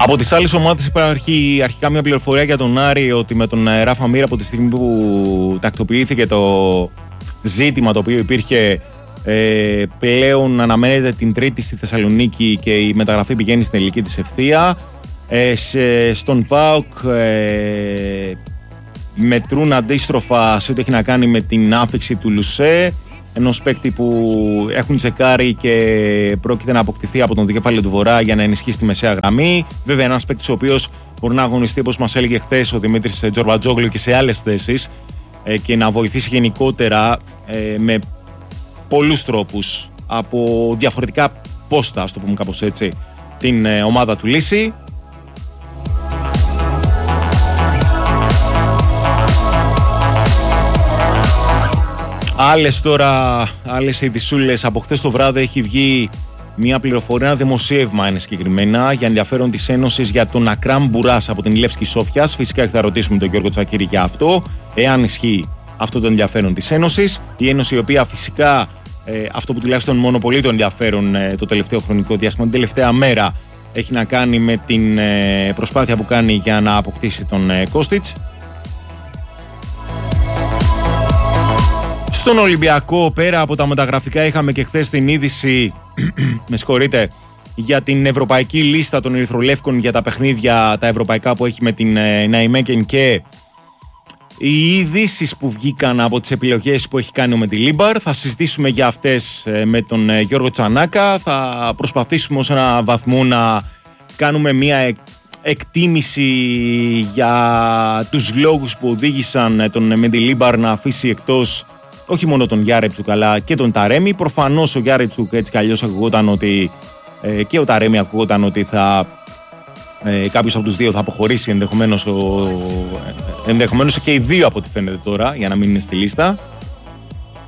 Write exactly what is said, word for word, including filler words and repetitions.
Από τις άλλες ομάδες υπάρχει αρχικά μια πληροφορία για τον Άρη ότι με τον Ράφα Μίρα από τη στιγμή που τακτοποιήθηκε το ζήτημα το οποίο υπήρχε, ε, πλέον αναμένεται την Τρίτη στη Θεσσαλονίκη και η μεταγραφή πηγαίνει στην ελληνική της ευθεία. Ε, σε, στον ΠΑΟΚ ε, μετρούν αντίστροφα σε ό,τι έχει να κάνει με την άφηξη του Λουσέ, ενός παίκτη που έχουν τσεκάρει και πρόκειται να αποκτηθεί από τον Δικεφάλαιο του Βορρά για να ενισχύσει τη μεσαία γραμμή. Βέβαια, ένας παίκτης ο οποίος μπορεί να αγωνιστεί, όπως μας έλεγε χθες ο Δημήτρης Τζορμπατζόγλου, και σε άλλες θέσεις ε, και να βοηθήσει γενικότερα ε, με πολλούς τρόπους από διαφορετικά πόστα, ας το πούμε κάπως έτσι, την ε, ομάδα του Λύση. Άλλες τώρα, άλλες ειδισούλες. Από χθες το βράδυ έχει βγει μια πληροφορία, ένα δημοσίευμα είναι συγκεκριμένα, για ενδιαφέρον της Ένωσης για τον Ακράμ Μπουράς από την Λεύσκη Σόφιας. Φυσικά θα ρωτήσουμε τον Γιώργο Τσακίρη για αυτό, εάν ισχύει αυτό το ενδιαφέρον της Ένωσης. Η Ένωση, η οποία φυσικά ε, αυτό που τουλάχιστον μονοπολεί το ενδιαφέρον ε, το τελευταίο χρονικό διάστημα, την τελευταία μέρα, έχει να κάνει με την ε, προσπάθεια που κάνει για να αποκτήσει τον ε, Κώστιτς. Στον Ολυμπιακό, πέρα από τα μεταγραφικά, είχαμε και χθες την είδηση με συγχωρείτε, για την ευρωπαϊκή λίστα των Ερυθρολεύκων για τα παιχνίδια τα ευρωπαϊκά που έχει με την Ναϊμέκεν και οι ειδήσεις που βγήκαν από τις επιλογές που έχει κάνει με τη Λίμπαρ. Θα συζητήσουμε για αυτές με τον Γιώργο Τσανάκα. Θα προσπαθήσουμε ως ένα βαθμό να κάνουμε μια εκτίμηση για τους λόγους που οδήγησαν τον Μέντι Λίμπαρ να αφήσει εκτός όχι μόνο τον Γιάρεψουκ αλλά και τον Ταρέμι. Προφανώς ο Γιάρεψουκ έτσι κι αλλιώς ακουγόταν ότι ε, και ο Ταρέμι ακουγόταν ότι θα ε, κάποιος από τους δύο θα αποχωρήσει, ενδεχομένως, ο, ενδεχομένως και οι δύο από ό,τι φαίνεται τώρα, για να μην είναι στη λίστα.